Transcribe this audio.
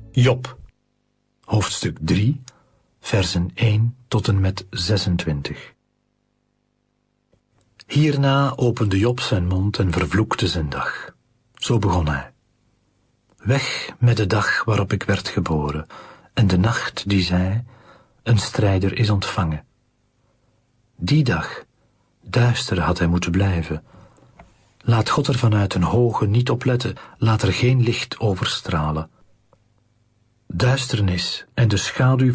Job, hoofdstuk 3, versen 1 tot en met 26. Hierna opende Job zijn mond en vervloekte zijn dag. Zo begon hij. Weg met de dag waarop ik werd geboren, en de nacht die zei, een strijder is ontvangen. Die dag, duister had hij moeten blijven. Laat God er vanuit een hoge niet op letten, laat er geen licht overstralen. Duisternis en de schaduw